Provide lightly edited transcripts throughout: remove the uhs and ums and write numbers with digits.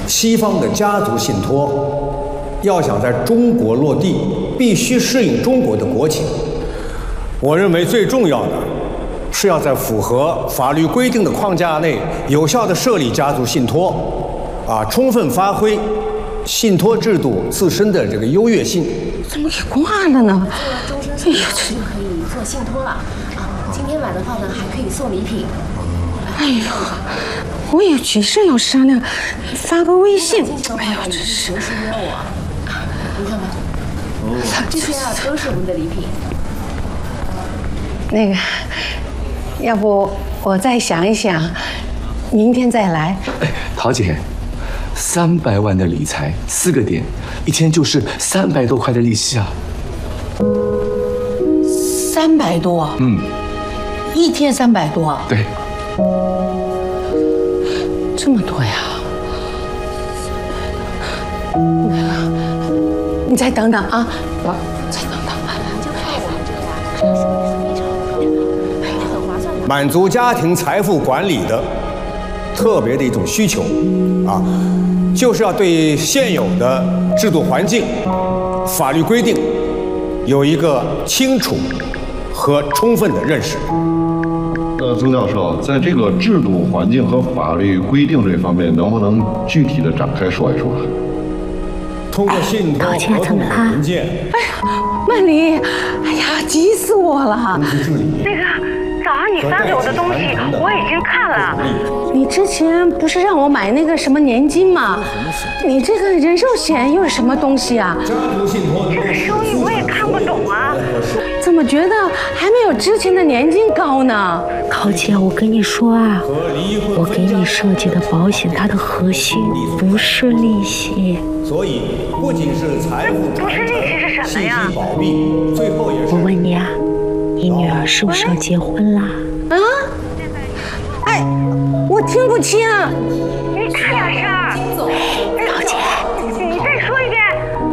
西方的家族信托要想在中国落地，必须适应中国的国情。我认为最重要的是要在符合法律规定的框架内，有效地设立家族信托，充分发挥信托制度自身的这个优越性。 怎么给挂了呢？ 终身寿就可以做信托了今天买的话呢，还可以送礼品。 哎呦，我有急事要商量，发个微信。哎呦，真是。 随时约我。你看看，这些都是我们的礼品。 那个，要不我再想一想，明天再来。 哎，桃姐，300万的理财，4个点，1天就是300多块的利息啊。 300多？一天300多？ 对。 这么多呀？你再等等啊！再等等。 就看我们这个是非常很划算的。 满足家庭财富管理的特别的一种需求就是要对现有的制度环境、法律规定有一个清楚和充分的认识。 曾教授，在这个制度环境和法律规定这方面，能不能具体的展开说一说？ 通过信托合同的文件。 哎呀，曼丽，哎呀，急死我了！那个早上你发给我的东西，我已经看了。你之前不是让我买那个什么年金吗？你这个人寿险又是什么东西啊？这个收益我也看不懂啊，怎么觉得还没有之前的年金高呢？ 桃姐，我跟你说啊，我给你设计的保险，它的核心不是利息。 所以不仅是财富传承、信息保密，最后也是。 我问你啊，你女儿是不是要结婚啦？ 啊？哎，我听不清。你大点声。 桃姐， 你再说一遍。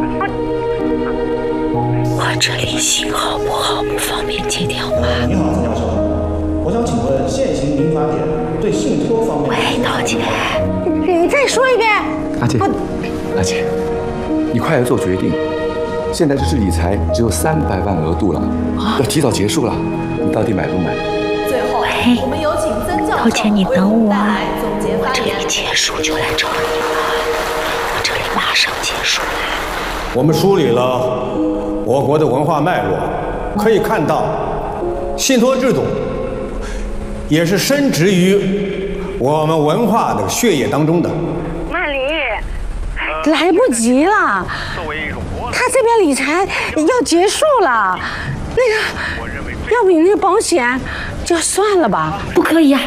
我这里信号不好，不方便接电话。 你好，曾教授，我想请问现行民法典对信托方面。 喂，桃姐， 你再说一遍。 阿姐，你快来做决定。现在这是理财只有300万额度了，要提早结束了，你到底买不买？ 最后，我们有请曾教授。 桃姐，你等我啊， 总结发言。 这里结束就来找你了，我这里马上结束。 我们梳理了我国的文化脉络，可以看到，信托制度也是深植于我们文化的血液当中的。 曼丽，来不及了，他这边理财要结束了，那个，要不你那个保险就算了吧？ 不可以啊！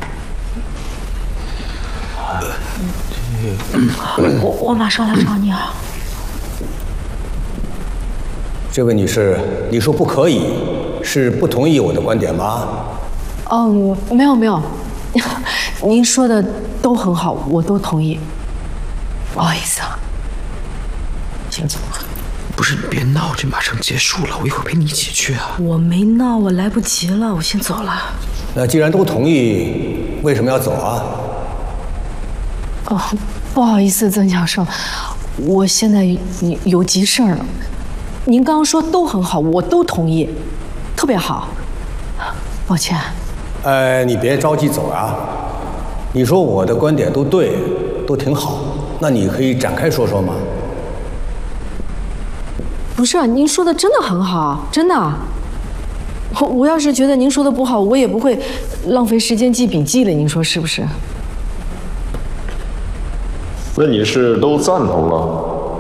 我马上来找你啊！ 这位女士，你说不可以，是不同意我的观点吗？ 没有，您说的都很好，我都同意。不好意思啊，先走了。 不是，你别闹，这马上结束了，我一会儿陪你一起去啊。 我没闹，我来不及了，我先走了。 那既然都同意，为什么要走啊？ 不好意思，曾教授，我现在有急事儿了。您刚刚说都很好，我都同意，特别好。抱歉。 你别着急走啊。你说我的观点都对，都挺好，那你可以展开说说吗？ 不是，您说的真的很好，真的。我要是觉得您说的不好，我也不会浪费时间记笔记了，您说是不是？ 那你是都赞同了？